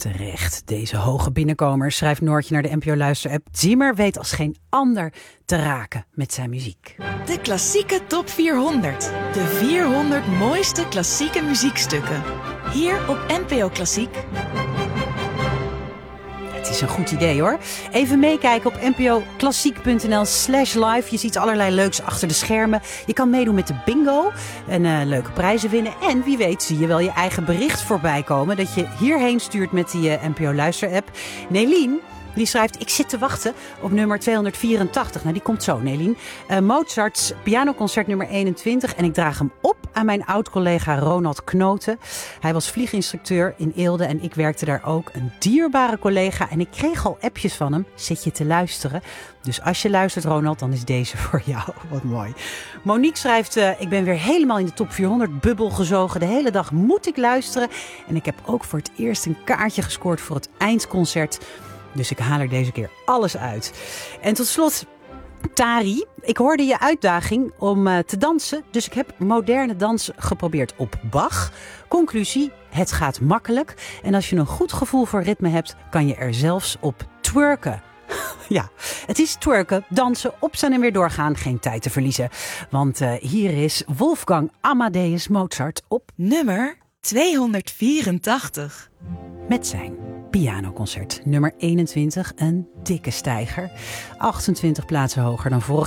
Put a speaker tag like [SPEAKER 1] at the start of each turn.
[SPEAKER 1] Terecht, deze hoge binnenkomer, schrijft Noortje naar de NPO Luisterapp. Zimmer weet als geen ander te raken met zijn muziek.
[SPEAKER 2] De klassieke top 400. De 400 mooiste klassieke muziekstukken. Hier op NPO Klassiek.
[SPEAKER 1] Het is een goed idee hoor. Even meekijken op npoklassiek.nl/live. Je ziet allerlei leuks achter de schermen. Je kan meedoen met de bingo en leuke prijzen winnen. En wie weet zie je wel je eigen bericht voorbij komen dat je hierheen stuurt met die NPO Luisterapp. Nelien, die schrijft, ik zit te wachten op nummer 284. Nou, die komt zo, Nelien. Mozarts pianoconcert nummer 21. En ik draag hem op aan mijn oud-collega Ronald Knoten. Hij was vlieginstructeur in Eelde en ik werkte daar ook. Een dierbare collega en ik kreeg al appjes van hem. Zit je te luisteren? Dus als je luistert, Ronald, dan is deze voor jou. Wat mooi. Monique schrijft, ik ben weer helemaal in de top 400 bubbel gezogen. De hele dag moet ik luisteren. En ik heb ook voor het eerst een kaartje gescoord voor het eindconcert. Dus ik haal er deze keer alles uit. En tot slot, Tari, ik hoorde je uitdaging om te dansen. Dus ik heb moderne dans geprobeerd op Bach. Conclusie, het gaat makkelijk. En als je een goed gevoel voor ritme hebt, kan je er zelfs op twerken. Ja, het is twerken, dansen, opstaan en weer doorgaan. Geen tijd te verliezen. Want hier is Wolfgang Amadeus Mozart op
[SPEAKER 2] nummer 284.
[SPEAKER 1] Met zijn pianoconcert nummer 21, een dikke stijger. 28 plaatsen hoger dan vorig